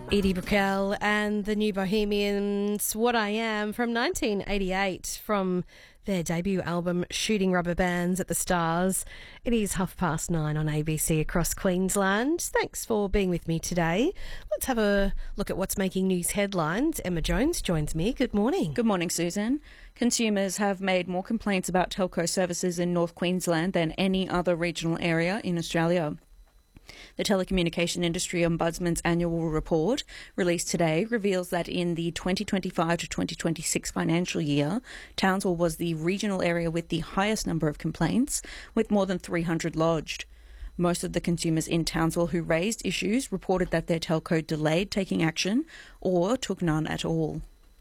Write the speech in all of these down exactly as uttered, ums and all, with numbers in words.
Edie Brickell and the New Bohemians, What I Am, from nineteen eighty-eight, from their debut album Shooting Rubber Bands at the Stars. It is half past nine on A B C across Queensland. Thanks for being with me today. Let's have a look at what's making news headlines. Emma Jones joins me. Good morning. Good morning, Susan. Consumers have made more complaints about telco services in North Queensland than any other regional area in Australia. The Telecommunication Industry Ombudsman's annual report, released today, reveals that in the twenty twenty-five to twenty twenty-six financial year, Townsville was the regional area with the highest number of complaints, with more than three hundred lodged. Most of the consumers in Townsville who raised issues reported that their telco delayed taking action or took none at all.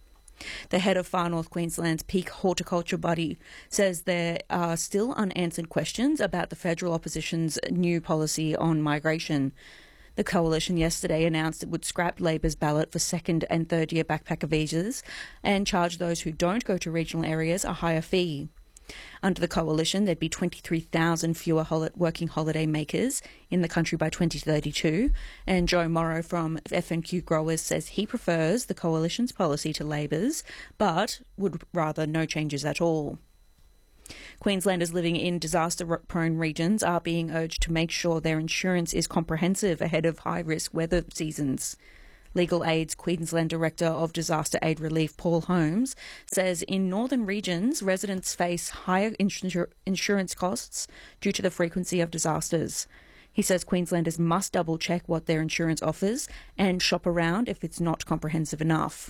The head of Far North Queensland's peak horticulture body says there are still unanswered questions about the federal opposition's new policy on migration. The coalition yesterday announced it would scrap Labor's ballot for second and third year backpacker visas and charge those who don't go to regional areas a higher fee. Under the coalition, there'd be twenty-three thousand fewer hol- working holiday makers in the country by twenty thirty-two, and Joe Morrow from F N Q Growers says he prefers the coalition's policy to Labor's, but would rather no changes at all. Queenslanders living in disaster-prone regions are being urged to make sure their insurance is comprehensive ahead of high-risk weather seasons. Legal Aid's Queensland Director of Disaster Aid Relief, Paul Holmes, says in northern regions, residents face higher insur- insurance costs due to the frequency of disasters. He says Queenslanders must double-check what their insurance offers and shop around if it's not comprehensive enough.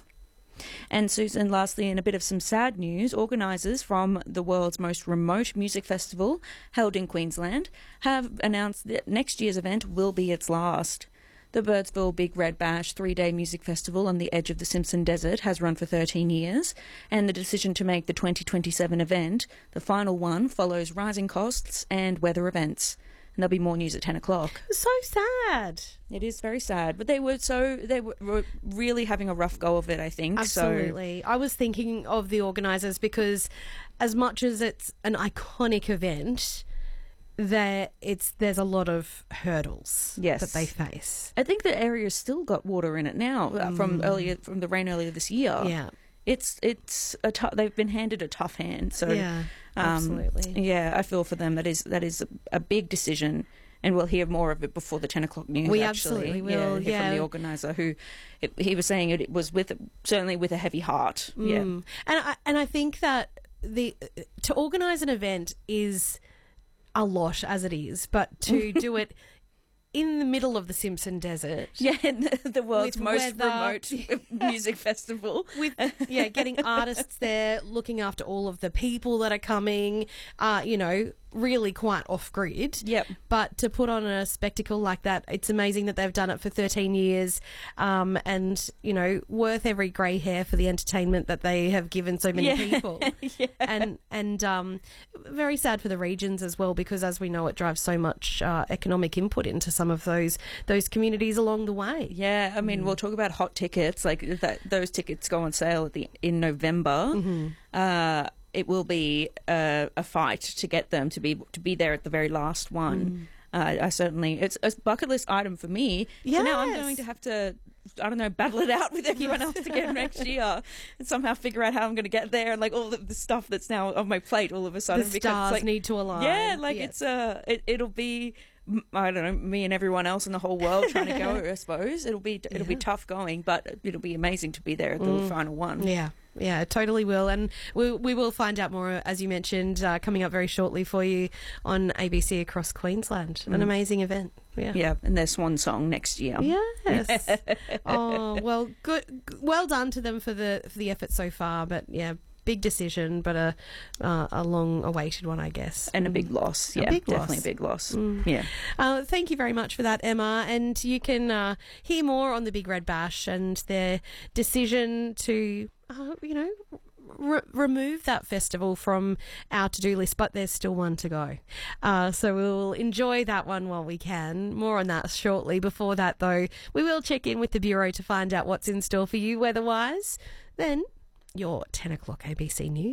And Susan, lastly, in a bit of some sad news, organisers from the world's most remote music festival, held in Queensland, have announced that next year's event will be its last. The Birdsville Big Red Bash three-day music festival on the edge of the Simpson Desert has run for thirteen years, and the decision to make the twenty twenty-seven event, the final one, follows rising costs and weather events. And there'll be more news at ten o'clock. So sad. It is very sad, but they were so they were really having a rough go of it, I think. Absolutely. So. I was thinking of the organisers because as much as it's an iconic event, there it's there's a lot of hurdles yes. that they face. I think the area's still got water in it now mm. from earlier from the rain earlier this year. Yeah, it's it's a t- they've been handed a tough hand. So yeah, um, absolutely. Yeah, I feel for them. That is that is a, a big decision. And we'll hear more of it before the ten o'clock news. We actually. absolutely will. Yeah, yeah. From the organiser, who it, he was saying it, it was with certainly with a heavy heart. Mm. Yeah, and I and I think that the to organise an event is a lot as it is, but to do it in the middle of the Simpson Desert, yeah, the, the world's most weather, remote music festival, with yeah, getting artists there, looking after all of the people that are coming, uh, you know. Really quite off grid. Yep. But to put on a spectacle like that, it's amazing that they've done it for thirteen years, um, and you know, worth every grey hair for the entertainment that they have given so many yeah. people. yeah. And and um, very sad for the regions as well, because as we know, it drives so much uh, economic input into some of those those communities along the way. Yeah, I mean, mm. we'll talk about hot tickets. Like that, those tickets go on sale at the in November. Mm-hmm. Uh, It will be a, a fight to get them to be to be there at the very last one. Mm. Uh, I certainly, it's a bucket list item for me. Yes. So now I'm going to have to, I don't know, battle it out with everyone else to get next year and somehow figure out how I'm going to get there, and like all of the stuff that's now on my plate all of a sudden. The stars like, need to align. Yeah, like yes. it's uh, it, it'll be. I don't know, me and everyone else in the whole world trying to go, I suppose. It'll be it'll yeah. be tough going, but it'll be amazing to be there at the mm. final one. Yeah, yeah, it totally will. And we, we will find out more, as you mentioned, uh, coming up very shortly for you on A B C across Queensland. Mm. An amazing event. Yeah. Yeah, and their swan song next year. Yes. Oh, well, good. Well done to them for the for the effort so far. But yeah, big decision, but a uh, a long-awaited one, I guess. And a big loss. Yeah, a big definitely loss. a big loss. Mm. Yeah. Uh, thank you very much for that, Emma. And you can uh, hear more on the Big Red Bash and their decision to, uh, you know, re- remove that festival from our to-do list, but there's still one to go. Uh, so we'll enjoy that one while we can. More on that shortly. Before that, though, we will check in with the Bureau to find out what's in store for you weather-wise. Then your ten o'clock A B C News.